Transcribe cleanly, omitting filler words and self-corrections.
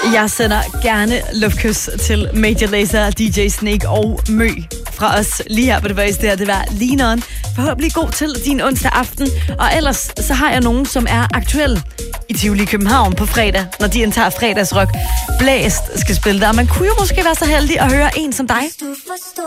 Jeg sender gerne luftkys til Major Lazer, DJ Snake og Mø fra os lige her på The Voice. Det var Lieneren. Forhåbentlig god til din onsdag aften. Og ellers så har jeg nogen, som er aktuelle i Tivoli København på fredag, når de indtager fredagsrock. Blæst skal spille der. Man kunne jo måske være så heldig at høre en som dig.